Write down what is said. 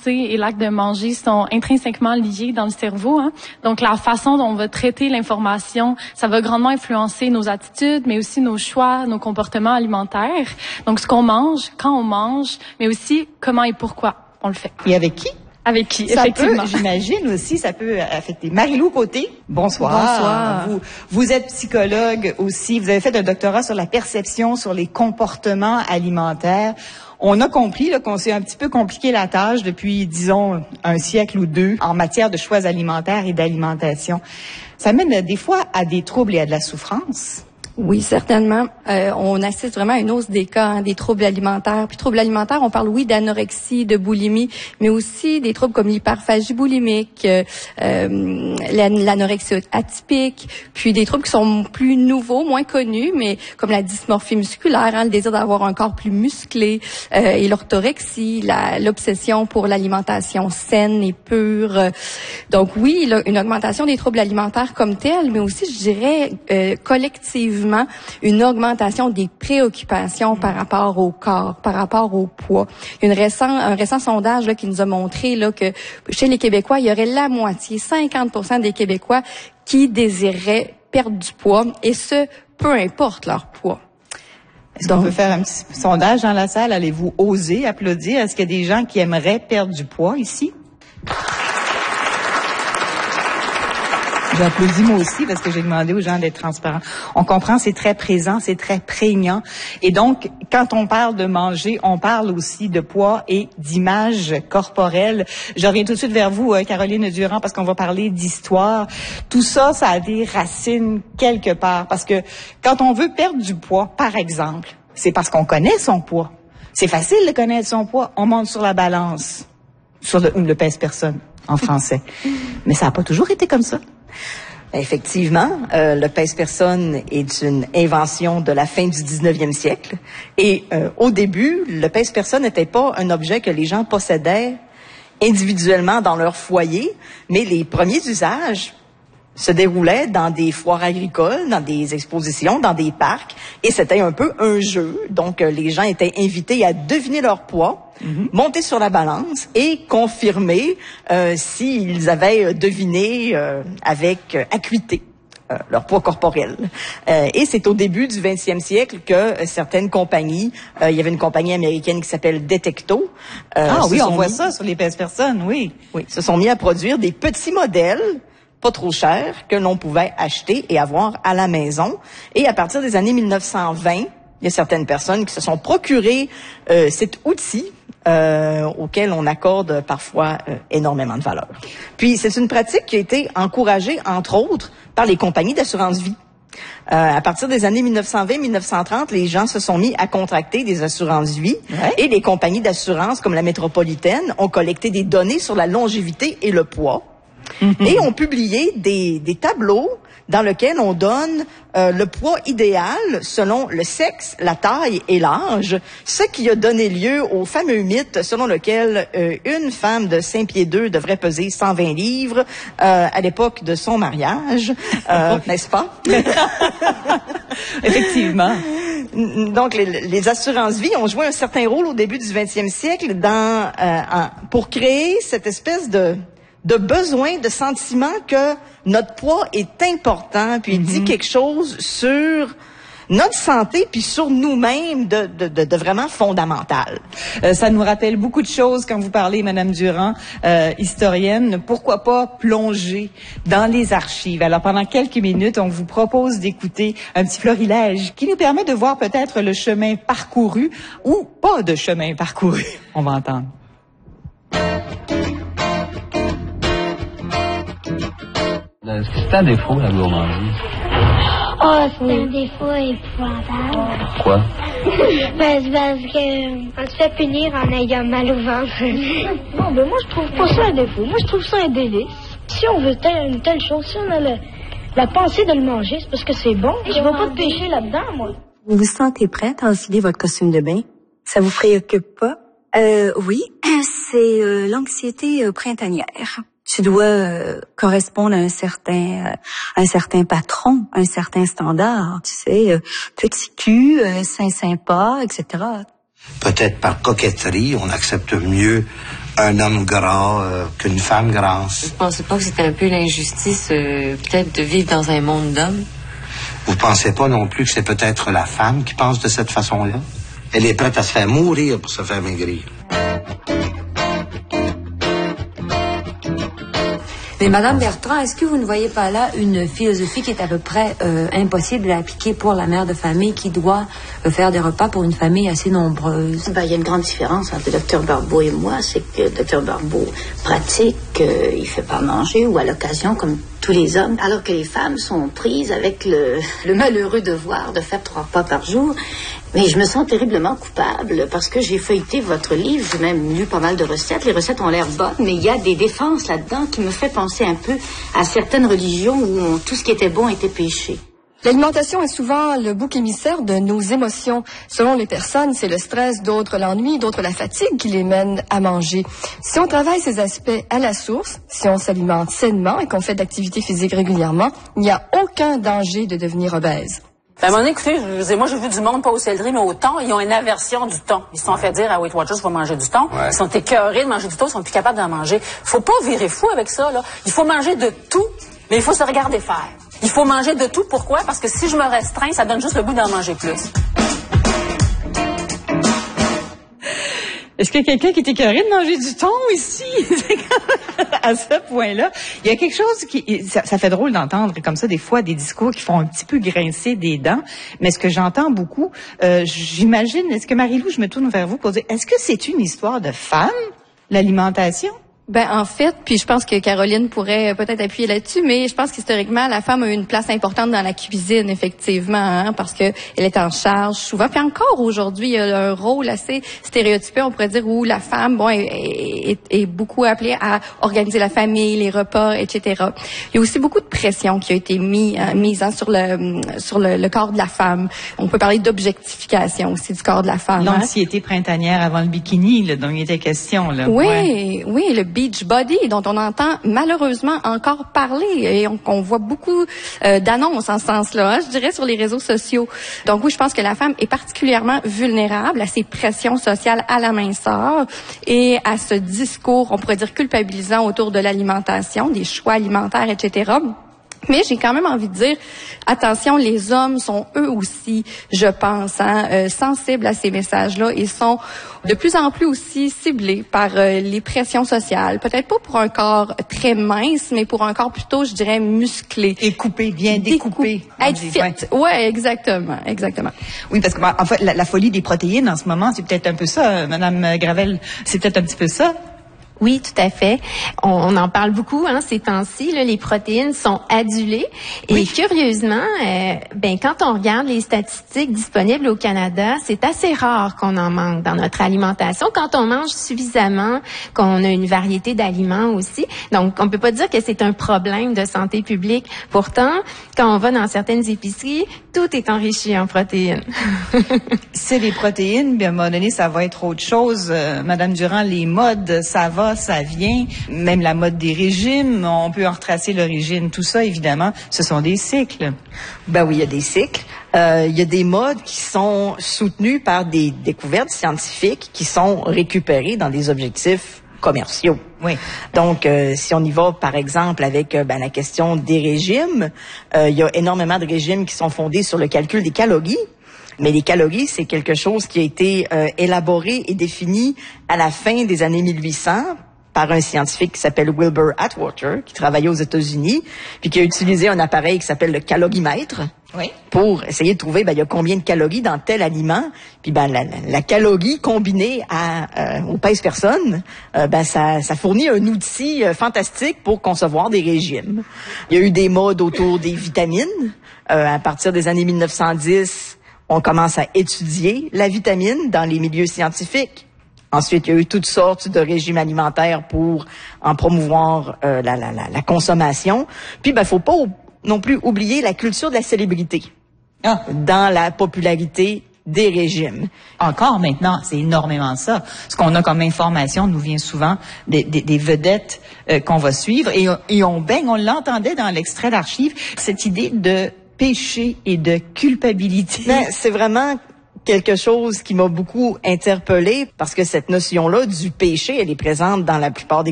pensée et l'acte de manger sont intrinsèquement liés dans le cerveau. Hein. Donc, la façon dont on va traiter l'information, ça va grandement influencer nos attitudes, mais aussi nos choix, nos comportements alimentaires. Donc, ce qu'on mange, quand on mange, mais aussi comment et pourquoi on le fait. Et avec qui? Avec qui, ça effectivement. J'imagine aussi, ça peut affecter. Marie-Lou Côté, bonsoir. Bonsoir. Vous êtes psychologue aussi. Vous avez fait un doctorat sur la perception, sur les comportements alimentaires. On a compris là, qu'on s'est un petit peu compliqué la tâche depuis, disons, un siècle ou deux en matière de choix alimentaires et d'alimentation. Ça mène des fois à des troubles et à de la souffrance. Oui, certainement. On assiste vraiment à une hausse des cas, des troubles alimentaires. Puis troubles alimentaires, on parle, oui, d'anorexie, de boulimie, mais aussi des troubles comme l'hyperphagie boulimique, l'anorexie atypique, puis des troubles qui sont plus nouveaux, moins connus, mais comme la dysmorphie musculaire, le désir d'avoir un corps plus musclé, et l'orthorexie, l'obsession pour l'alimentation saine et pure. Donc oui, une augmentation des troubles alimentaires comme tels, mais aussi, je dirais, collectivement, une augmentation des préoccupations par rapport au corps, par rapport au poids. Il y a un récent sondage là, qui nous a montré là, que chez les Québécois, il y aurait la moitié, 50% des Québécois qui désiraient perdre du poids, et ce, peu importe leur poids. Est-ce qu'on peut faire un petit sondage dans la salle? Allez-vous oser applaudir? Est-ce qu'il y a des gens qui aimeraient perdre du poids ici? J'applaudis moi aussi parce que j'ai demandé aux gens d'être transparents. On comprend, c'est très présent, c'est très prégnant. Et donc, quand on parle de manger, on parle aussi de poids et d'image corporelle. Je reviens tout de suite vers vous, Caroline Durand, parce qu'on va parler d'histoire. Tout ça, ça a des racines quelque part. Parce que quand on veut perdre du poids, par exemple, c'est parce qu'on connaît son poids. C'est facile de connaître son poids. On monte sur la balance. Sur le pèse-personne, en français. Mais ça n'a pas toujours été comme ça. Effectivement, le pèse-personne est une invention de la fin du 19e siècle. Et au début, le pèse-personne n'était pas un objet que les gens possédaient individuellement dans leur foyer, mais les premiers usages se déroulaient dans des foires agricoles, dans des expositions, dans des parcs, et c'était un peu un jeu. Donc, les gens étaient invités à deviner leur poids, monter sur la balance et confirmer s'ils avaient deviné avec acuité leur poids corporel. Et c'est au début du 20e siècle que certaines compagnies, il y avait une compagnie américaine qui s'appelle Detecto. Oui, on voit ça sur les pèse-personnes, oui. Oui, se sont mis à produire des petits modèles pas trop cher, que l'on pouvait acheter et avoir à la maison. Et à partir des années 1920, il y a certaines personnes qui se sont procurées cet outil auquel on accorde parfois énormément de valeur. Puis c'est une pratique qui a été encouragée, entre autres, par les compagnies d'assurance-vie. À partir des années 1920-1930, les gens se sont mis à contracter des assurances-vie et les compagnies d'assurance comme la Métropolitaine ont collecté des données sur la longévité et le poids. Et ont publié des tableaux dans lesquels on donne le poids idéal selon le sexe, la taille et l'âge, ce qui a donné lieu au fameux mythe selon lequel une femme de 5 pieds 2 devrait peser 120 livres à l'époque de son mariage, n'est-ce pas? Effectivement. Donc, les assurances-vie ont joué un certain rôle au début du 20e siècle pour créer cette espèce de besoin, de sentiment que notre poids est important, puis il dit quelque chose sur notre santé, puis sur nous-mêmes de vraiment fondamental. Ça nous rappelle beaucoup de choses quand vous parlez, Madame Durand, historienne. Pourquoi pas plonger dans les archives? Alors, pendant quelques minutes, on vous propose d'écouter un petit florilège qui nous permet de voir peut-être le chemin parcouru ou pas de chemin parcouru. On va entendre. C'est un défaut, la gourmandise. Oh, c'est un défaut épouvantable. Pourquoi? Parce que on se fait punir en ayant mal au ventre. Non, ben moi je trouve pas ça un défaut. Moi je trouve ça un délice. Si on veut une telle chose, si on a la pensée de le manger, c'est parce que c'est bon. Je vois pas de péché là-dedans, moi. Vous vous sentez prête à enfiler votre costume de bain? Ça vous préoccupe pas? Oui, c'est l'anxiété printanière. Tu dois correspondre à un certain patron, un certain standard, tu sais, petit cul, sein sympa, etc. Peut-être par coquetterie, on accepte mieux un homme gras qu'une femme grasse. Vous pensez pas que c'était un peu l'injustice, peut-être, de vivre dans un monde d'hommes? Vous pensez pas non plus que c'est peut-être la femme qui pense de cette façon-là? Elle est prête à se faire mourir pour se faire maigrir. Mais Madame Bertrand, est-ce que vous ne voyez pas là une philosophie qui est à peu près impossible à appliquer pour la mère de famille qui doit faire des repas pour une famille assez nombreuse? Il y a une grande différence entre le Dr Barbeau et moi, c'est que le Dr Barbeau pratique, il fait pas manger ou à l'occasion comme tous les hommes, alors que les femmes sont prises avec le malheureux devoir de faire 3 repas par jour. Mais je me sens terriblement coupable parce que j'ai feuilleté votre livre, j'ai même lu pas mal de recettes. Les recettes ont l'air bonnes, mais il y a des défenses là-dedans qui me fait penser un peu à certaines religions où tout ce qui était bon était péché. L'alimentation est souvent le bouc émissaire de nos émotions. Selon les personnes, c'est le stress, d'autres l'ennui, d'autres la fatigue qui les mènent à manger. Si on travaille ces aspects à la source, si on s'alimente sainement et qu'on fait d'activité physique régulièrement, il n'y a aucun danger de devenir obèse. À un moment donné, écoutez, moi j'ai vu du monde, pas au céleri, mais au thon, ils ont une aversion du thon. Ils se sont fait dire à Weight Watchers, il faut manger du thon. Ouais. Ils sont écœurés de manger du thon, ils sont plus capables d'en manger. Faut pas virer fou avec ça, là. Il faut manger de tout, mais il faut se regarder faire. Il faut manger de tout, pourquoi? Parce que si je me restreins, ça donne juste le goût d'en manger plus. Est-ce qu'il y a quelqu'un qui est écœuré de manger du thon ici? À ce point-là, il y a quelque chose qui... Ça fait drôle d'entendre comme ça, des fois, des discours qui font un petit peu grincer des dents. Mais ce que j'entends beaucoup, j'imagine... Est-ce que, Marie-Lou, je me tourne vers vous pour dire, est-ce que c'est une histoire de femme, l'alimentation? En fait, puis je pense que Caroline pourrait peut-être appuyer là-dessus, mais je pense qu'historiquement, la femme a eu une place importante dans la cuisine, effectivement, parce que elle est en charge souvent. Puis encore aujourd'hui, il y a un rôle assez stéréotypé, on pourrait dire, où la femme, est beaucoup appelée à organiser la famille, les repas, etc. Il y a aussi beaucoup de pression qui a été mise sur le corps de la femme. On peut parler d'objectification aussi du corps de la femme. L'anxiété printanière avant le bikini, là, dont il était question, là. Oui, le beach body dont on entend malheureusement encore parler et on voit beaucoup d'annonces en ce sens-là, je dirais, sur les réseaux sociaux. Donc oui, je pense que la femme est particulièrement vulnérable à ces pressions sociales à la minceur et à ce discours, on pourrait dire, culpabilisant autour de l'alimentation, des choix alimentaires, etc. Mais j'ai quand même envie de dire, attention, les hommes sont eux aussi, je pense, sensibles à ces messages-là et sont de plus en plus aussi ciblés par les pressions sociales. Peut-être pas pour un corps très mince, mais pour un corps plutôt, je dirais, musclé. Et coupé, bien découpé. Être fit. Ouais, exactement. Oui, parce que en fait, la folie des protéines en ce moment, c'est peut-être un peu ça, Madame Gravel, c'est peut-être un petit peu ça. Oui, tout à fait. On en parle beaucoup ces temps-ci. Là, les protéines sont adulées. Et curieusement, quand on regarde les statistiques disponibles au Canada, c'est assez rare qu'on en manque dans notre alimentation. Quand on mange suffisamment, qu'on a une variété d'aliments aussi. Donc, on peut pas dire que c'est un problème de santé publique. Pourtant, quand on va dans certaines épiceries, tout est enrichi en protéines. C'est les protéines, bien à un moment donné, ça va être autre chose. Madame Durand, les modes, ça va, ça vient. Même la mode des régimes, on peut en retracer l'origine. Tout ça, évidemment, ce sont des cycles. Oui, il y a des cycles. Il y a des modes qui sont soutenus par des découvertes scientifiques qui sont récupérées dans des objectifs commerciaux. Oui. Donc, si on y va, par exemple, avec la question des régimes, il y a énormément de régimes qui sont fondés sur le calcul des calories. Mais les calories, c'est quelque chose qui a été élaboré et défini à la fin des années 1800 par un scientifique qui s'appelle Wilbur Atwater, qui travaillait aux États-Unis, puis qui a utilisé un appareil qui s'appelle le calorimètre. Oui. Pour essayer de trouver, il y a combien de calories dans tel aliment, puis la calorie combinée aux pèse-personnes, ça fournit un outil fantastique pour concevoir des régimes. Il y a eu des modes autour des vitamines. À partir des années 1910, on commence à étudier la vitamine dans les milieux scientifiques. Ensuite, il y a eu toutes sortes de régimes alimentaires pour en promouvoir la consommation. Puis, faut pas non plus oublier la culture de la célébrité dans la popularité des régimes. Encore maintenant, c'est énormément ça. Ce qu'on a comme information nous vient souvent des vedettes qu'on va suivre et on l'entendait dans l'extrait d'archives, cette idée de péché et de culpabilité. C'est vraiment quelque chose qui m'a beaucoup interpellée parce que cette notion-là du péché, elle est présente dans la plupart des